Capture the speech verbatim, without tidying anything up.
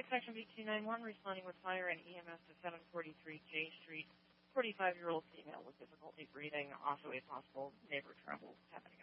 Section B two nine one, responding with fire and E M S to seven forty-three J Street. forty-five-year-old female with difficulty breathing, also a possible neighbor trouble happening